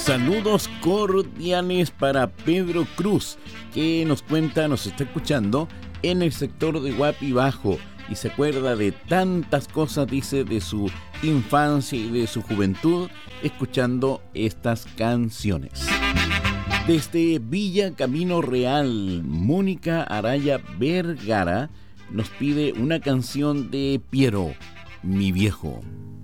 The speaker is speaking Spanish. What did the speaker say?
Saludos cordiales para Pedro Cruz, que nos está escuchando en el sector de Huapi Bajo y se acuerda de tantas cosas, dice, de su infancia y de su juventud, escuchando estas canciones. Desde Villa Camino Real, Mónica Araya Vergara nos pide una canción de Piero, mi viejo.